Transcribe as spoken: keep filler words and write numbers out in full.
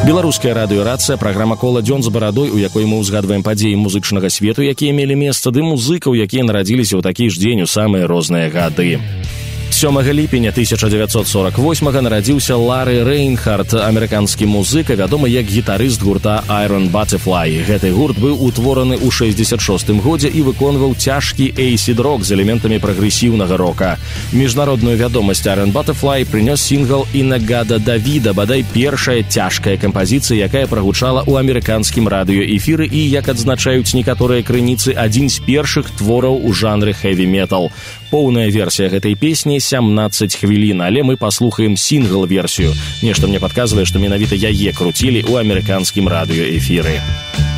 Беларуская радыёрацыя, праграма «Кола дзён з барадой», у якой мы ўзгадваем падзеі музычнага свету, якія мелі месца, ды музыкаў, якія нарадзіліся ў такі ж дзень у самыя розныя гады. сёмага ліпеня тысяча дзевяцьсот сорок восьмага нарадзіўся Ларри Рейнхард, амерыканскі музыка, вядомы як гітарыст гурта Iron Butterfly. Гэты гурт быў утвораны ў шэсцьдзесят шостым годзе і выконваў цяжкі эйсід-рок з элементамі прагрэсіўнага рока. Міжнародную вядомасць Iron Butterfly прынёс сінгл «Инагада Давида», бадай першая цяжкая кампазіцыя, якая прагучала ў амерыканскім радыёэфіры і, як адзначаюць некаторыя крыніцы, адзін з першых твораў у жанры хэві-метал. Поўная версія гэтай песні сямнаццаць хвілін, але мы паслухаем сінгл-версію. Нешта мне падказвае, што менавіта яе круцілі ў амерыканскім радыёэфіры.